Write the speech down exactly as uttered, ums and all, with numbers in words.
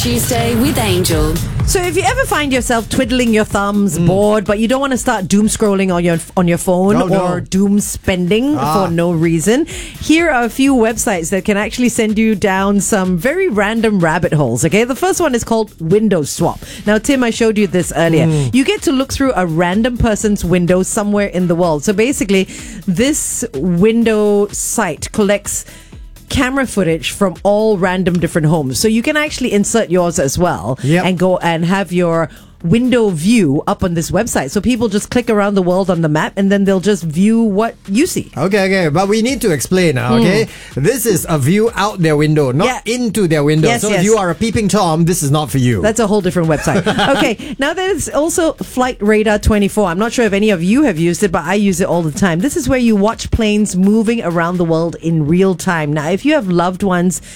Tuesday with Angel. So if you ever find yourself twiddling your thumbs, mm. bored, but you don't want to start doom scrolling on your on your phone no, no. or doom spending ah. for no reason, here are a few websites that can actually send you down some very random rabbit holes. Okay, the first one is called Windows Swap. Now, Tim, I showed you this earlier. Mm. You get to look through a random person's window somewhere in the world. So basically, this window site collects camera footage from all random different homes. So you can actually insert yours as well yep. and go and have your window view up on this website. So people just click around the world on the map and then they'll just view what you see. Okay, okay. But we need to explain now, okay? Mm. This is a view out their window, not yeah. into their window. Yes, so yes. if you are a peeping Tom, this is not for you. That's a whole different website. Okay, now there's also Flight Radar twenty-four. I'm not sure if any of you have used it, but I use it all the time. This is where you watch planes moving around the world in real time. Now, if you have loved ones